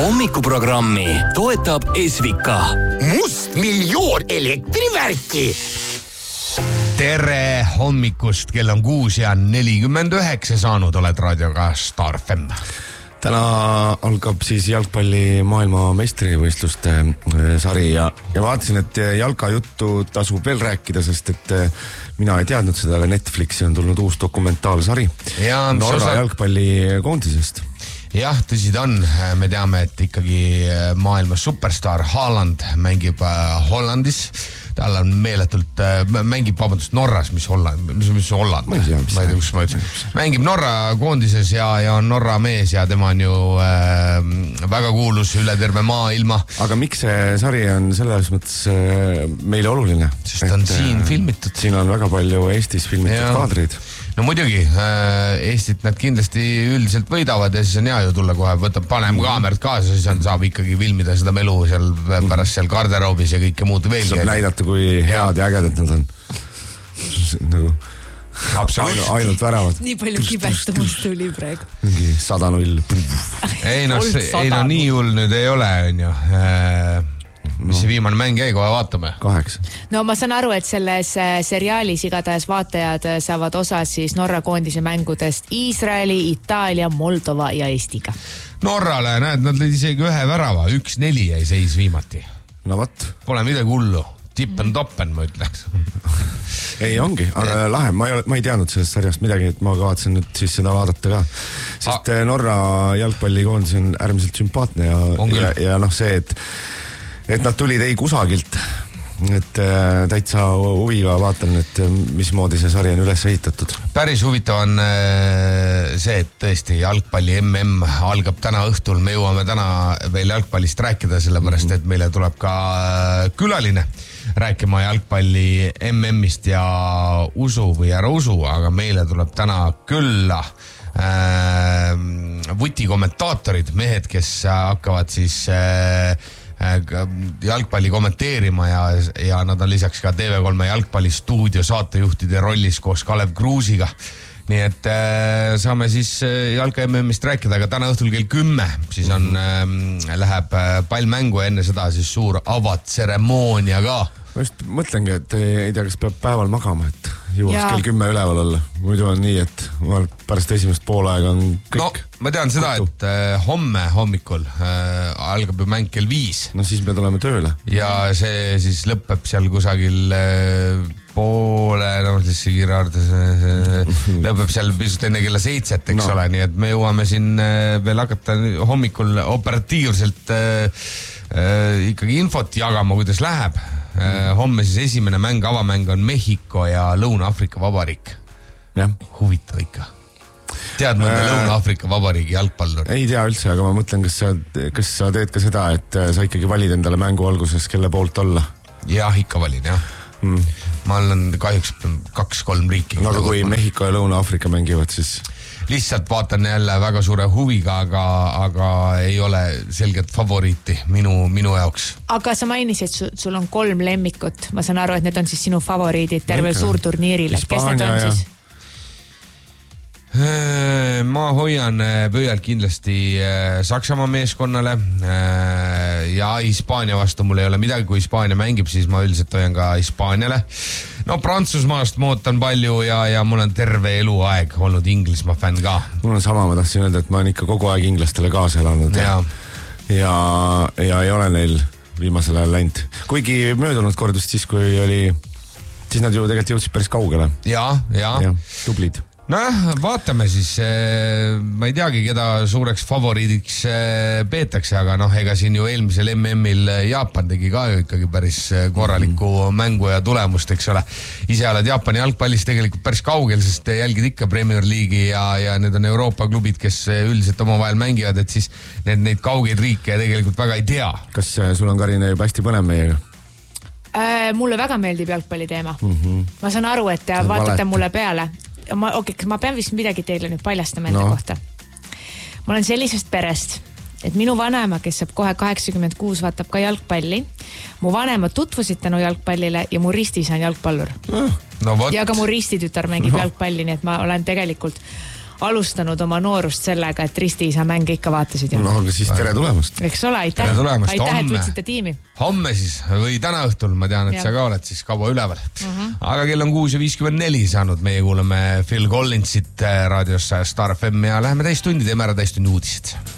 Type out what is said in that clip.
Hommikuprogrammi toetab Esvika. Mustmiljoon elektrivärki. Tere hommikust, kell on 6:49 saanud, oled raadioga Star FM. Täna algab siis jalgpalli maailma meistrivõistluste sari ja vaatasin, et jalkajuttu tasub veel rääkida, sest et mina ei teadnud seda, aga Netflixi on tulnud uus dokumentaalsari Norra jalgpallikoondisest. Jah, tõsi ta on. Me teame, et ikkagi maailma superstar Haaland mängib Hollandis. Tal on meeletult, mängib Norras, mis Holland? Ma ei tea, kus ma ütlesin. Mängib Norra koondises ja on Norra mees ja tema on ju väga kuulus üle terve maailma. Aga miks see sari on selles mõttes meile oluline? Sest on siin filmitud. Siin on väga palju Eestis filmitud kaadreid. No muidugi, Eestit nad kindlasti üldiselt võidavad ja siis on hea ju tulla kohe, paneme kaamerat kaasa, siis saab ikkagi filmida seda melu seal pärast seal garderoobis ja kõike muud veel. Saab näidata, kui head ja ägedad nad on. Nagu ainult väravad. Nii palju kibestumust tuli praegu. Mingi 100-0. Ei no nii hull nüüd ei ole, on ju. Mis see viimane mäng jäi, kohe vaatame? 8. No ma saan aru, et selles seriaalis igatahes vaatajad saavad osa siis Norra koondise mängudest Iisraeli, Itaalia, Moldova ja Eestiga. Norrale, näed, nad lõid isegi ühe värava, 1-4 jäi seis viimati. No võt. Pole midagi hullu. Tippen-toppen, ma ütleks. Ei ongi, aga lahe, ma ei teadnud sellest sarjast midagi, et ma kavatsen nüüd siis seda vaadata ka. Sest Norra jalgpallikoondis on äärmiselt sümpaatne ja noh see, et nad tulid ei kusagilt, et täitsa huviga vaatan, et mismoodi see sari on üles ehitatud. Päris huvitav on see, et tõesti jalgpalli MM algab täna õhtul, me jõuame täna veel jalgpallist rääkida, sellepärast et meile tuleb ka külaline rääkima jalgpalli MM-ist ja usu või ära usu, aga meile tuleb täna külla vuti kommentaatorid, mehed, kes hakkavad siis jalgpalli kommenteerima ja nad on lisaks ka TV3 jalgpallistuudio saatejuhtide rollis koos Kalev Kruusiga. Nii et saame siis jalka MM-ist rääkida, aga täna õhtul kell 10 siis läheb pall mängu enne seda siis suur avatseremoonia ka. Ma just mõtlengi, et ei tea, kas peab päeval magama, et jõuaks kell 10 üleval olla. Muidu on nii, et pärast esimest poolaega on kõik. No, ma tean seda, et homme hommikul algab ju mäng kell 5. No siis me tuleme tööle. Ja see siis lõpeb seal kusagil poole, siis see kirjaardes lõpeb seal pisut enne kella 7, eks ole, nii et me jõuame siin veel hakata hommikul operatiivselt ikkagi infot jagama, kuidas läheb. Homme siis esimene mäng, avamäng on Mehhiko ja Lõuna-Afrika Vabariik. Huvitav ikka. Tead mõnda Lõuna-Afrika Vabariigi jalgpallur? Ei tea üldse, aga ma mõtlen, kas sa teed ka seda, et sa ikkagi valid endale mängu alguses, kelle poolt olla? Jah, ikka valin, jah. Ma olen kahjuks 2-3 riiki. No aga kui Mehhiko ja Lõuna-Afrika mängivad, siis... Lihtsalt vaatan jälle väga suure huviga, aga ei ole selget favoriiti minu jaoks. Aga sa mainisid, et sul on 3 lemmikut. Ma saan aru, et need on siis sinu favoriidid tervel suurturniirile. Kes need on siis? Ma hoian pöialt kindlasti Saksamaa meeskonnale ja Hispaania vastu mul ei ole midagi, kui Hispaania mängib, siis ma üldiselt hoian ka Hispaaniale. No Prantsusmaast ma ootan palju ja mul on terve eluaeg olnud Inglismaa fänn ka. Mul on sama, ma tahtsin öelda, et ma olen ikka kogu aeg inglastele kaasa elanud ja ei ole neil viimasel ajal läinud. Kuigi möödunud kord just siis, kui oli, siis nad ju tegelikult jõudsid päris kaugele. Ja. Tublid. Noh, vaatame siis, ma ei teagi, keda suureks favoriidiks peetakse, aga ega siin ju eelmisel MM-il Jaapan tegi ka ju ikkagi päris korralikku mängu ja tulemust, eks ole. Ise oled Jaapani jalgpallis tegelikult päris kaugel, sest jälgid ikka Premier League'i ja need on Euroopa klubid, kes üldiselt omavahel mängivad, et siis neid kaugeid riike tegelikult väga ei tea. Kas sul on, Karine, juba hästi põnev meiega? Mulle väga meeldib jalgpalli teema. Ma saan aru, et vaatate mulle peale. Ma pean vist midagi teile nüüd paljastama enda kohta. Ma olen sellisest perest, et minu vanema, kes saab kohe 86, vaatab ka jalgpalli. Mu vanemad tutvusid tänu jalgpallile ja mu ristis on jalgpallur. Ja ka mu ristitütar mängib jalgpalli, nii et ma olen tegelikult alustanud oma noorust sellega, et Risti-isa mänge ikka vaatasid. No aga siis tere tulemast. Eks ole, aitäh, et võtsite tiimi. Homme siis või täna õhtul, ma tean, et sa ka oled siis kaua üleval. Aga kell on 6:54 saanud, meie kuuleme Phil Collinsit raadiosse Star FM ja läheme täistundi, teeme ära täistundi uudised.